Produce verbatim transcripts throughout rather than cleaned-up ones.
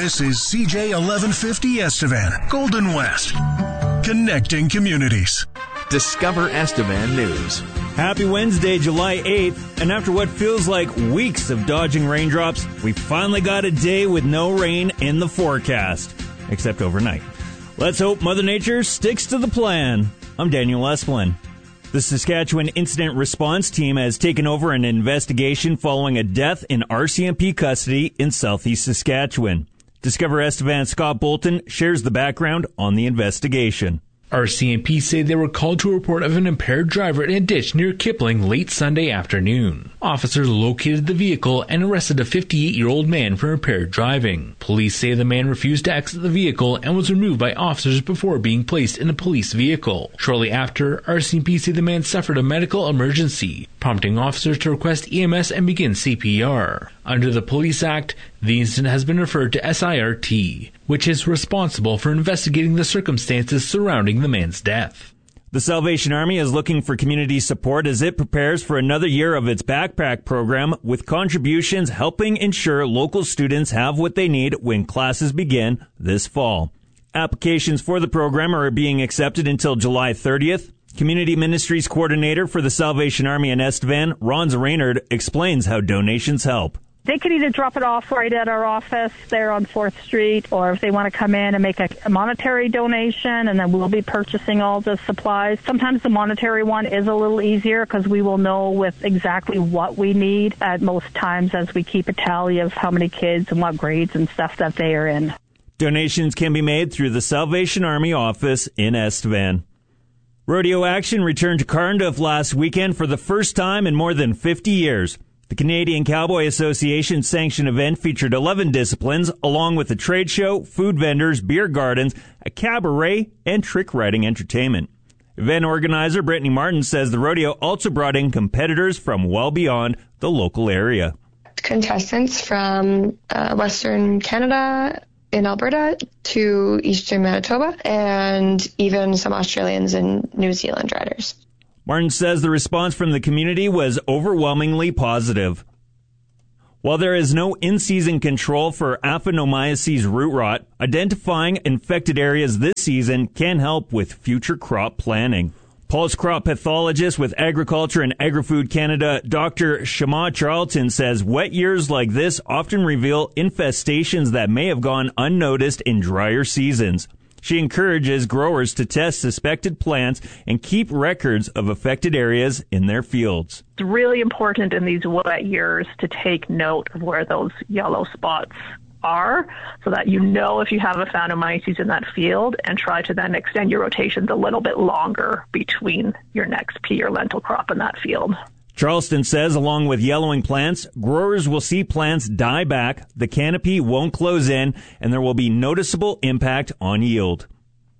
This is C J eleven fifty Estevan, Golden West, connecting communities. Discover Estevan News. Happy Wednesday, July eighth, and after what feels like weeks of dodging raindrops, we finally got a day with no rain in the forecast, except overnight. Let's hope Mother Nature sticks to the plan. I'm Daniel Esplin. The Saskatchewan Incident Response Team has taken over an investigation following a death in R C M P custody in southeast Saskatchewan. Discover Estevan's Scott Bolton shares the background on the investigation. R C M P say they were called to a report of an impaired driver in a ditch near Kipling late Sunday afternoon. Officers located the vehicle and arrested a fifty-eight-year-old man for impaired driving. Police say the man refused to exit the vehicle and was removed by officers before being placed in a police vehicle. Shortly after, R C M P say the man suffered a medical emergency, prompting officers to request E M S and begin C P R. Under the Police Act, the incident has been referred to S I R T, which is responsible for investigating the circumstances surrounding the man's death. The Salvation Army is looking for community support as it prepares for another year of its backpack program, with contributions helping ensure local students have what they need when classes begin this fall. Applications for the program are being accepted until July thirtieth. Community Ministries Coordinator for the Salvation Army in Estevan, Ron Raynard, explains how donations help. They could either drop it off right at our office there on fourth street, or if they want to come in and make a, a monetary donation, and then we'll be purchasing all the supplies. Sometimes the monetary one is a little easier because we will know with exactly what we need at most times as we keep a tally of how many kids and what grades and stuff that they are in. Donations can be made through the Salvation Army office in Estevan. Rodeo action returned to Cardiff last weekend for the first time in more than fifty years. The Canadian Cowboy Association sanctioned event featured eleven disciplines, along with a trade show, food vendors, beer gardens, a cabaret, and trick riding entertainment. Event organizer Brittany Martin says the rodeo also brought in competitors from well beyond the local area. Contestants from uh, Western Canada in Alberta to Eastern Manitoba, and even some Australians and New Zealand riders. Martin says the response from the community was overwhelmingly positive. While there is no in-season control for Aphanomyces root rot, identifying infected areas this season can help with future crop planning. Pulse crop pathologist with Agriculture and Agri-Food Canada, Doctor Shama Charlton, says wet years like this often reveal infestations that may have gone unnoticed in drier seasons. She encourages growers to test suspected plants and keep records of affected areas in their fields. It's really important in these wet years to take note of where those yellow spots are so that you know if you have Aphanomyces in that field, and try to then extend your rotations a little bit longer between your next pea or lentil crop in that field. Charleston says along with yellowing plants, growers will see plants die back, the canopy won't close in, and there will be noticeable impact on yield.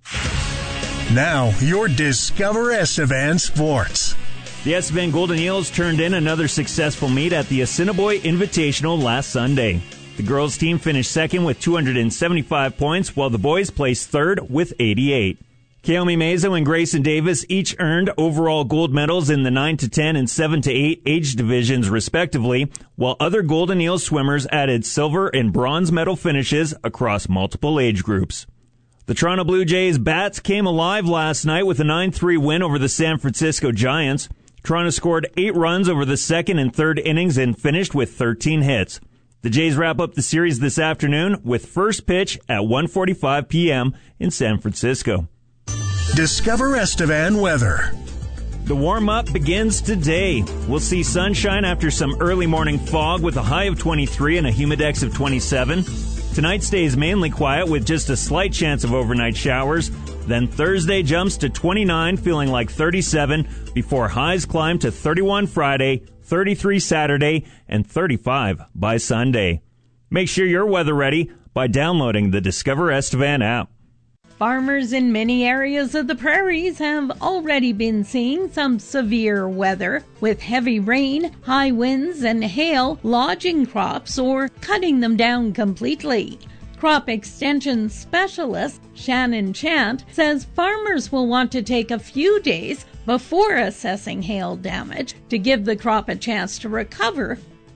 Now, your Discover Estevan Sports. The Estevan Golden Eels turned in another successful meet at the Assiniboia Invitational last Sunday. The girls' team finished second with two hundred seventy-five points, while the boys placed third with eighty-eight. Kaomi Mazo and Grayson Davis each earned overall gold medals in the nine to ten and seven to eight age divisions respectively, while other Golden Eels swimmers added silver and bronze medal finishes across multiple age groups. The Toronto Blue Jays bats came alive last night with a nine three win over the San Francisco Giants. Toronto scored eight runs over the second and third innings and finished with thirteen hits. The Jays wrap up the series this afternoon with first pitch at one forty-five p.m. in San Francisco. Discover Estevan weather. The warm-up begins today. We'll see sunshine after some early morning fog with a high of twenty-three and a humidex of twenty-seven. Tonight stays mainly quiet with just a slight chance of overnight showers. Then Thursday jumps to twenty-nine, feeling like thirty-seven, before highs climb to thirty-one Friday, thirty-three Saturday, and thirty-five by Sunday. Make sure you're weather ready by downloading the Discover Estevan app. Farmers in many areas of the prairies have already been seeing some severe weather, with heavy rain, high winds, and hail lodging crops or cutting them down completely. Crop extension specialist Shannon Chant says farmers will want to take a few days before assessing hail damage to give the crop a chance to recover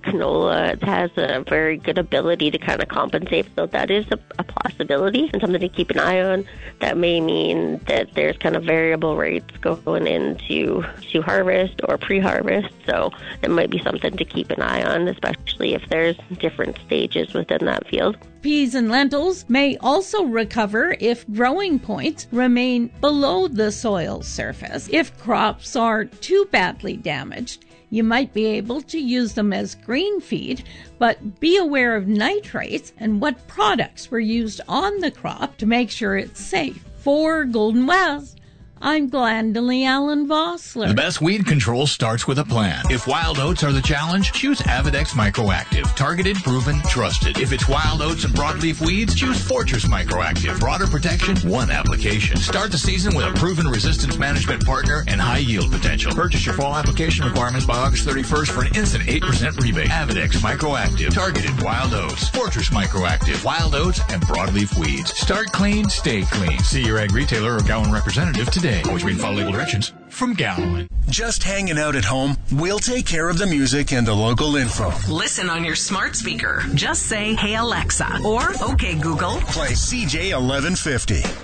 canola has a very good ability to kind of compensate, so that is a, a possibility and something to keep an eye on. That may mean that there's kind of variable rates going into to harvest or pre-harvest, so it might be something to keep an eye on, especially if there's different stages within that field. Peas and lentils may also recover if growing points remain below the soil surface. If crops are too badly damaged, you might be able to use them as green feed, but be aware of nitrates and what products were used on the crop to make sure it's safe. For Golden West, I'm Glendalee Allen Vossler. The best weed control starts with a plan. If wild oats are the challenge, choose Avidex Microactive. Targeted, proven, trusted. If it's wild oats and broadleaf weeds, choose Fortress Microactive. Broader protection, one application. Start the season with a proven resistance management partner and high yield potential. Purchase your fall application requirements by August thirty-first for an instant eight percent rebate. Avidex Microactive. Targeted wild oats. Fortress Microactive. Wild oats and broadleaf weeds. Start clean, stay clean. See your ag retailer or Gowan representative today. Always read and follow label directions from Gowan. Just hanging out at home? We'll take care of the music and the local info. Listen on your smart speaker. Just say, "Hey Alexa," or "Okay Google." Play C J eleven fifty.